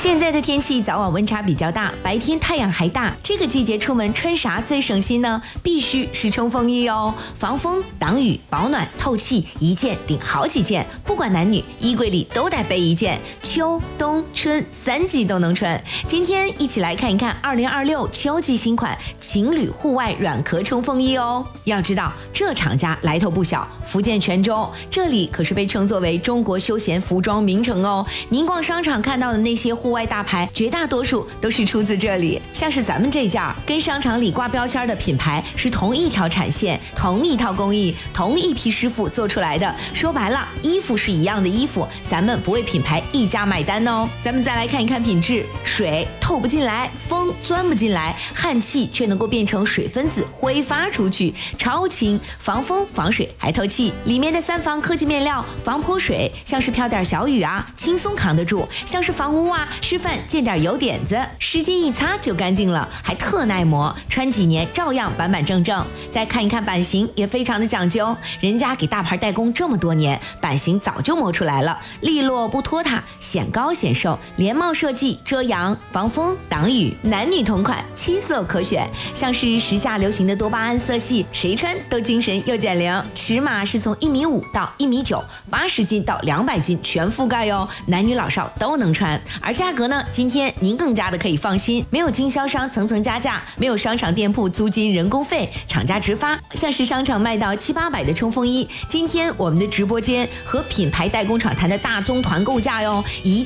现在的天气早晚温差比较大，白天太阳还大，这个季节出门穿啥最省心呢？必须是冲锋衣哦，防风、挡雨、保暖、透气，一件顶好几件，不管男女，衣柜里都得备一件，秋冬春3季都能穿。今天一起来看一看2026秋季新款情侣户外软壳冲锋衣哦。要知道这厂家来头不小，福建泉州，这里可是被称作为中国休闲服装名城哦。您逛商场看到的那些户外大牌，绝大多数都是出自这里。像是咱们这件跟商场里挂标签的品牌是同一条产线、同一套工艺、同一批师傅做出来的。说白了，衣服是一样的衣服，咱们不为品牌一家买单哦。咱们再来看一看品质，水透不进来，风钻不进来，汗气却能够变成水分子挥发出去，超轻，防风防水还透气。里面的3防科技面料，防泼水，像是飘点小雨啊，轻松扛得住；像是防污啊，吃饭见点油点子，湿巾一擦就干净了，还特耐磨，穿几年照样板板正正。再看一看版型，也非常的讲究，人家给大牌代工这么多年，版型早就磨出来了，利落不拖沓，显高显瘦，连帽设计，遮阳、防风、挡雨，男女同款，7色可选。像是时下流行的多巴胺色系，谁穿都精神又减龄。尺码是从1.5米到1.9米，80斤到200斤全覆盖哟，男女老少都能穿。而价格呢，今天您更加的可以放心，没有经销商层层加价，没有商场店铺租金人工费，厂家直发。像是商场卖到700-800的冲锋衣，今天我们的直播间和品牌代工厂谈的大宗团购价哟，一